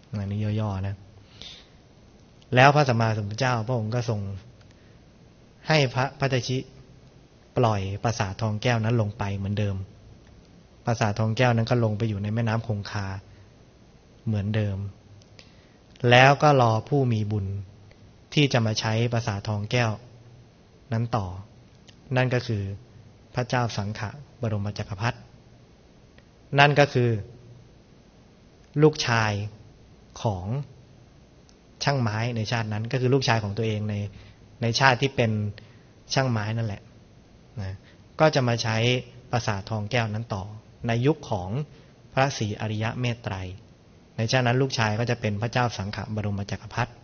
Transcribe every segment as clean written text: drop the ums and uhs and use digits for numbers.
อันนี้ย่อๆนะแล้วพระสัมมาสัมพุทธเจ้าพระองค์ก็ทรงให้พระพัทธชิปล่อยปราสาททองแก้วนั้นลงไปเหมือนเดิมปราสาททองแก้วนั้นก็ลงไปอยู่ในแม่น้ำคงคาเหมือนเดิมแล้วก็รอผู้มีบุญที่จะมาใช้ปราสาททองแก้วนั้นต่อนั่นก็คือพระเจ้าสังขะบรมจักรพรรดินั่นก็คือลูกชายของช่างไม้ในชาตินั้นก็คือลูกชายของตัวเองในชาติที่เป็นช่างไม้นั่นแหละนะก็จะมาใช้ปราสาททองแก้วนั้นต่อในยุคของพระศรีอริยเมตไตรในชาตินั้นลูกชายก็จะเป็นพระเจ้าสังขะบรมจักรพรรดิ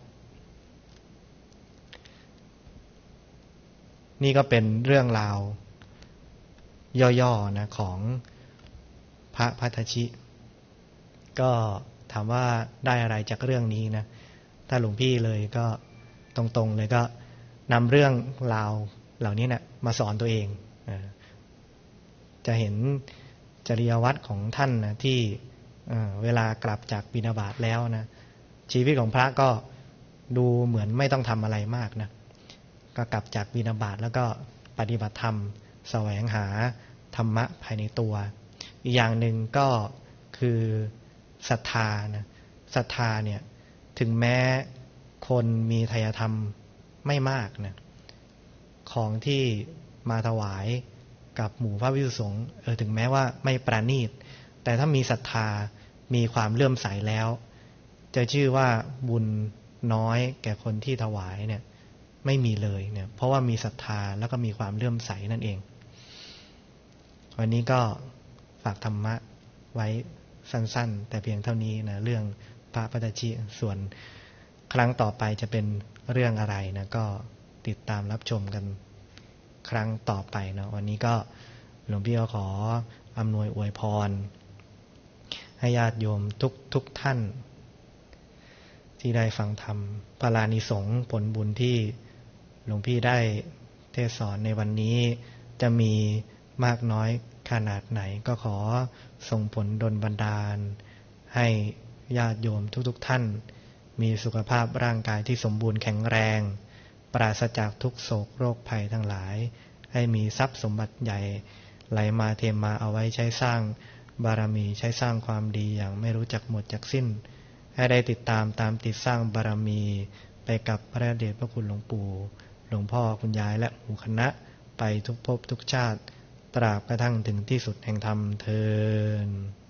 นี่ก็เป็นเรื่องราวย่อๆนะของพระพัทธชิก็ถามว่าได้อะไรจากเรื่องนี้นะถ้าหลวงพี่เลยก็ตรงๆเลยก็นำเรื่องราวเหล่านี้นะมาสอนตัวเองจะเห็นจริยวัตรของท่านนะที่เวลากลับจากบิณฑบาตแล้วนะชีวิตของพระก็ดูเหมือนไม่ต้องทำอะไรมากนะก็กลับจากบิณฑบาตแล้วก็ปฏิบัติธรรมแสวงหาธรรมะภายในตัวอีกอย่างหนึ่งก็คือศรัทธานะศรัทธาเนี่ยถึงแม้คนมีไทยธรรมไม่มากนะของที่มาถวายกับหมู่พระภิกษุสงฆ์ถึงแม้ว่าไม่ประณีตแต่ถ้ามีศรัทธามีความเลื่อมใสแล้วจะชื่อว่าบุญน้อยแก่คนที่ถวายเนี่ยไม่มีเลยเนี่ยเพราะว่ามีศรัทธาแล้วก็มีความเลื่อมใสนั่นเองวันนี้ก็ฝากธรรมะไว้สั้นๆแต่เพียงเท่านี้นะเรื่องพระพัทธชิส่วนครั้งต่อไปจะเป็นเรื่องอะไรนะก็ติดตามรับชมกันครั้งต่อไปนะวันนี้ก็หลวงพี่ก็ขออำนวยอวยพรให้ญาติโยมทุกท่านที่ได้ฟังธรรมพระอานิสงส์ผลบุญที่หลวงพี่ได้เทศสอนในวันนี้จะมีมากน้อยขนาดไหนก็ขอส่งผลดลบันดาลให้ญาติโยมทุกท่านมีสุขภาพร่างกายที่สมบูรณ์แข็งแรงปราศจากทุกโศกโรคภัยทั้งหลายให้มีทรัพย์สมบัติใหญ่ไหลมาเทมาเอาไว้ใช้สร้างบารมีใช้สร้างความดีอย่างไม่รู้จักหมดจักสิ้นให้ได้ติดตามติดสร้างบารมีไปกับพระเดชพระคุณหลวงปู่หลวงพ่อคุณยายและหมู่คณะไปทุกภพทุกชาติตราบกระทั่งถึงที่สุดแห่งธรรมเทอญ